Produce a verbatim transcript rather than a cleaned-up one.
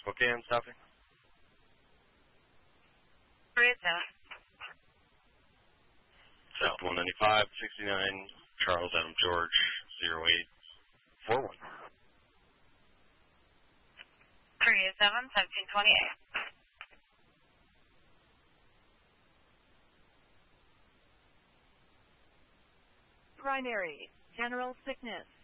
Spokane, stopping. three eight seven. South one ninety-five, sixty-nine, Charles Adam George, zero eight four one. three eight seven, seventeen twenty-eight. Primary, general sickness.